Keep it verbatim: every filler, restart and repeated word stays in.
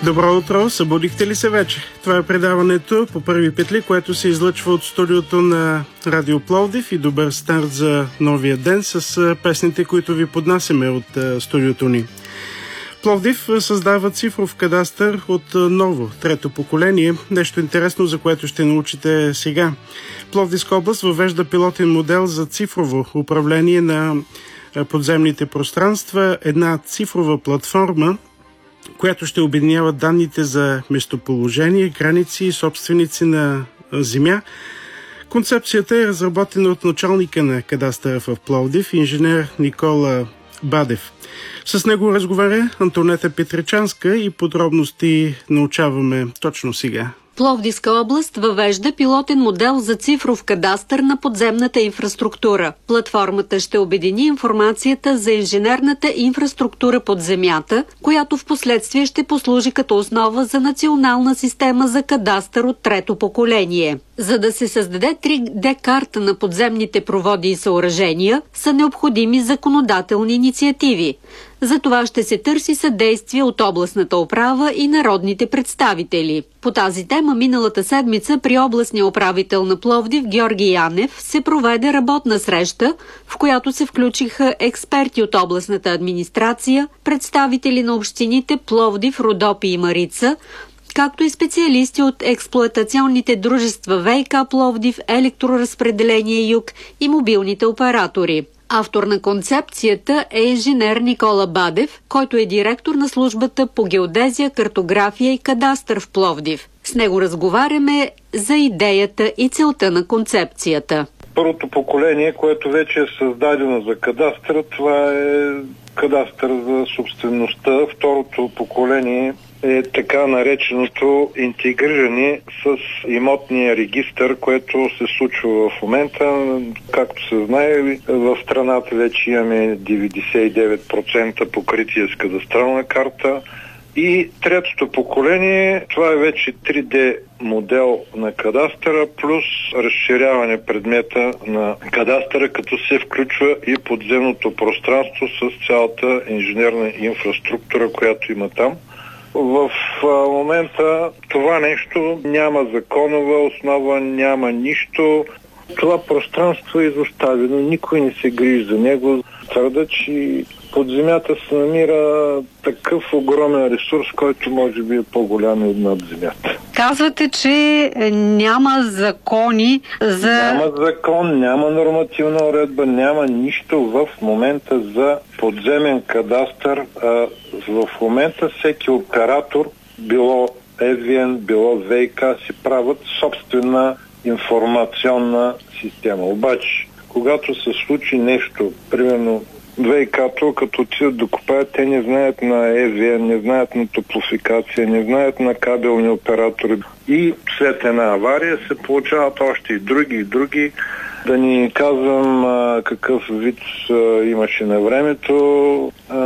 Добро утро, събудихте ли се вече? Това е предаването по първи петли, което се излъчва от студиото на Радио Пловдив и добър старт за новия ден с песните, които ви поднасяме от студиото ни. Пловдив създава цифров кадастър от ново, трето поколение. Нещо интересно, за което ще научите сега. Пловдивска област въвежда пилотен модел за цифрово управление на подземните пространства, една цифрова платформа, която ще обединява данните за местоположение, граници и собственици на земя. Концепцията е разработена от началника на кадастъра в Пловдив, инженер Никола Бадев. С него разговаря Антонета Петричанска и подробности научаваме точно сега. Пловдивска област въвежда пилотен модел за цифров кадастър на подземната инфраструктура. Платформата ще обедини информацията за инженерната инфраструктура под земята, която в последствие ще послужи като основа за национална система за кадастър от трето поколение. За да се създаде три Д карта на подземните проводи и съоръжения, са необходими законодателни инициативи. За това ще се търси съдействие от областната управа и народните представители. По тази тема миналата седмица при областния управител на Пловдив Георги Янев се проведе работна среща, в която се включиха експерти от областната администрация, представители на общините Пловдив, Родопи и Марица, както и специалисти от експлоатационните дружества ВиК Пловдив, Електроразпределение Юг и мобилните оператори. Автор на концепцията е инженер Никола Бадев, който е директор на службата по геодезия, картография и кадастър в Пловдив. С него разговаряме за идеята и целта на концепцията. Първото поколение, което вече е създадено за кадастър, това е кадастър за собствеността. Второто поколение е така нареченото интегриране с имотния регистър, което се случва в момента. Както се знае, в страната вече имаме деветдесет и девет процента покритие с кадастрална карта. И третото поколение, това е вече три Д модел на кадастъра, плюс разширяване предмета на кадастъра, като се включва и подземното пространство с цялата инженерна инфраструктура, която има там. В момента това нещо няма законова основа, няма нищо. Това пространство е изоставено, никой не се грижи за него. Твърда, че под земята се намира такъв огромен ресурс, който може би е по-голям и над земята. Казвате, че няма закони за... Няма закон, няма нормативна уредба, няма нищо в момента за подземен кадастър. В момента всеки оператор, било Е Ви Ен, било ВиК, си правят собствена информационна система. Обаче, когато се случи нещо, примерно ВиК-то, като отидат да купаят, те не знаят на Е Ви Ен, не знаят на топлофикация, не знаят на кабелни оператори. И след една авария се получават още и други, и други. Да ни казвам а, какъв вид а, имаше на времето. А,